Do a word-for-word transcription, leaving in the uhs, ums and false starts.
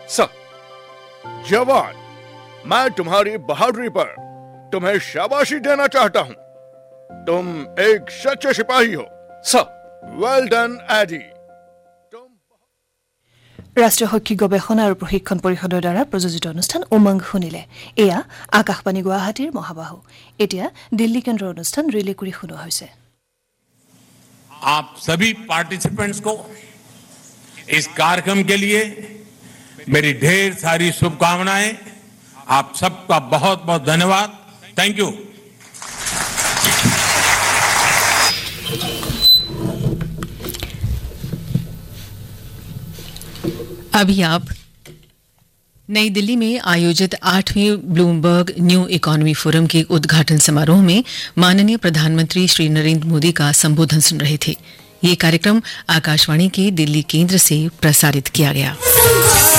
Sir. जवान, मैं तुम्हारी बहादुरी पर तुम्हें शाबाशी देना चाहता हूँ। तुम एक सच्चे सिपाही हो। सर। Well done AD. ৰাষ্ট্ৰীয় শৈক্ষিক গৱেষণা আৰু প্ৰশিক্ষণ পৰিষদৰ দ্বাৰা প্ৰযোজিত অনুষ্ঠান উমংগ শুনিলে। এয়া আকাশবাণী গুৱাহাটীৰ মহাবাহু। এতিয়া দিল্লী কেন্দ্ৰৰ অনুষ্ঠান ৰিলে কৰি শুনোৱা হৈছে। आप सभी पार्टिसिपेंट्स को इस कार्यक्रम के लिए मेरी ढेर सारी शुभकामनाएं। आप सबका बहुत बहुत धन्यवाद। Thank you. अभी आप नई दिल्ली में आयोजित आठवें ब्लूमबर्ग न्यू इकोनॉमी फोरम के उद्घाटन समारोह में माननीय प्रधानमंत्री श्री नरेंद्र मोदी का संबोधन सुन रहे थे। ये कार्यक्रम आकाशवाणी के दिल्ली केंद्र से प्रसारित किया गया।